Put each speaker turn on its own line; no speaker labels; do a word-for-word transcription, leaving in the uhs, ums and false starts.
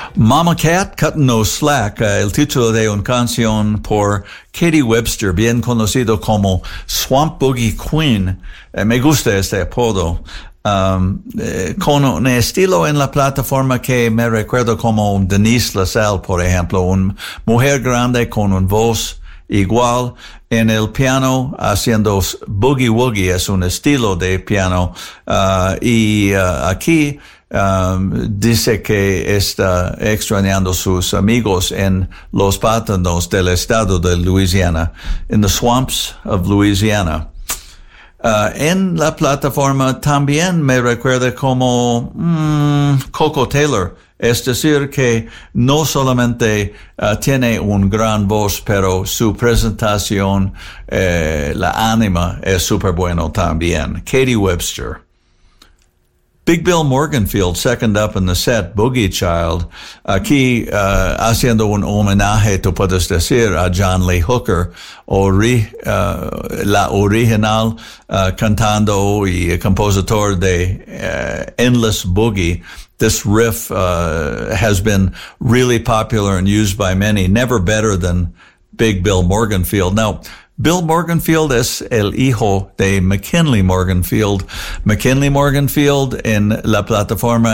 Mama Cat, Cutting No Slack, uh, el título de una canción por Katie Webster, bien conocido como Swamp Boogie Queen. Eh, me gusta este apodo. Um, eh, con un estilo en la plataforma que me recuerdo como Denise LaSalle, por ejemplo, una mujer grande con una voz igual en el piano haciendo boogie woogie, es un estilo de piano, uh, y uh, aquí um, dice que está extrañando sus amigos en los pantanos del estado de Louisiana, in the swamps of Louisiana. Uh, en la plataforma también me recuerda como mm, Coco Taylor, es decir que no solamente uh, tiene un gran voz, pero su presentación, eh, la ánima es súper bueno también. Katie Webster. Big Bill Morganfield, second up in the set, Boogie Child, aquí uh, haciendo un homenaje, tú puedes decir, a John Lee Hooker, ori, uh, la original, uh, cantando y compositor de uh, Endless Boogie. This riff uh, has been really popular and used by many, never better than Big Bill Morganfield. Now, Bill Morganfield es el hijo de McKinley Morganfield. McKinley Morganfield en la plataforma